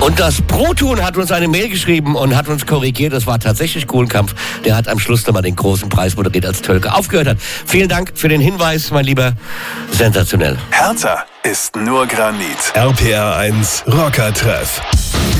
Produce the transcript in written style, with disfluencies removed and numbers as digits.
Und das Proton hat uns eine Mail geschrieben und hat uns korrigiert. Das war tatsächlich Kuhlenkampf. Der hat am Schluss nochmal den großen Preis moderiert, als Tölke aufgehört hat. Vielen Dank für den Hinweis, mein Lieber. Sensationell. Hertha ist nur Granit. RPR 1 Rocker-Treff.